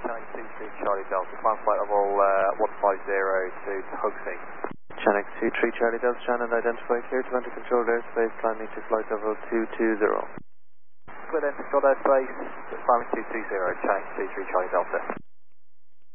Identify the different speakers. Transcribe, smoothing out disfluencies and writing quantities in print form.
Speaker 1: Channel 23 Charlie Delta, climb flight level 150 to Hogsey.
Speaker 2: Channel 23 Charlie Delta, channel identified, clear to enter controlled airspace, climbing to flight level 220.
Speaker 1: Clear then, controlled airspace, climbing 220, Channel 23 Charlie Delta.